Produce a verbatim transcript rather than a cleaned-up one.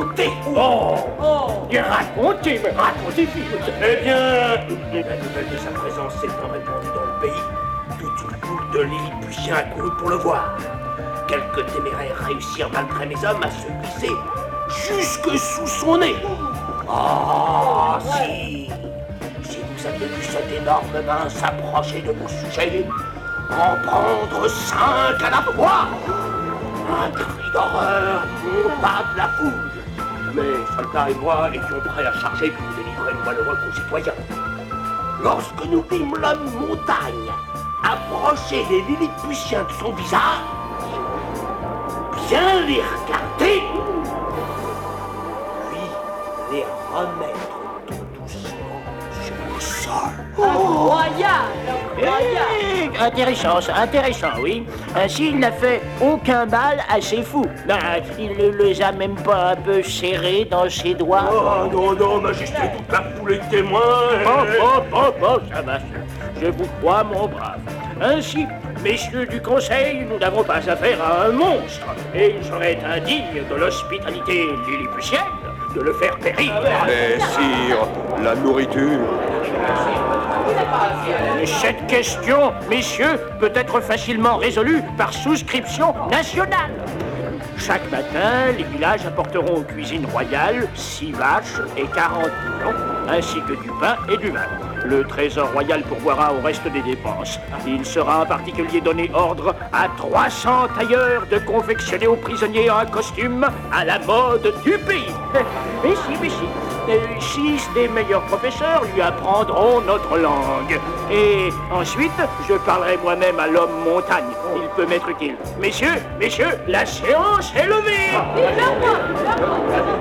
raconter. Oh, Oh. bien raconté, mais racontez vite. Eh bien, la nouvelle de sa présence s'étant répandue dans le pays, toute une foule de Lilliputiens accourut pour le voir. Quelques téméraires réussirent malgré mes hommes à se glisser jusque sous son nez. Ah, si, si vous aviez vu cette énorme main s'approcher de vos sujets, en prendre cinq à la fois, un cri d'horreur monta de la foule. Mes soldats et moi étions prêts à charger pour délivrer nos malheureux concitoyens. Lorsque nous vîmes l'homme montagne approcher les Lilliputiens de son visage, bien les regarder, puis les remettre tout doucement sur le sol. Incroyable, incroyable. Eh, intéressant, ça, intéressant, oui. Ainsi, il n'a fait aucun mal à ses fous. Ben, il ne les a même pas un peu serrés dans ses doigts. Oh non, non, Majesté, toute la foule est témoin. Oh, oh, oh, oh, ça va, je vous crois, mon brave. Ainsi, messieurs du Conseil, nous n'avons pas affaire à un monstre, et il serait indigne de l'hospitalité lilliputienne de le faire périr. Mais sire, la nourriture... Cette question, messieurs, peut être facilement résolue par souscription nationale. Chaque matin, les villages apporteront aux cuisines royales six vaches et quarante moutons, ainsi que du pain et du vin. Le trésor royal pourvoira au reste des dépenses. Il sera en particulier donné ordre à trois cents tailleurs de confectionner aux prisonniers un costume à la mode du pays. Mais si, mais si. Euh, six des meilleurs professeurs lui apprendront notre langue. Et ensuite, je parlerai moi-même à l'homme montagne. Il peut m'être utile. Messieurs, messieurs, la séance est levée. Vive le roi, vive le roi.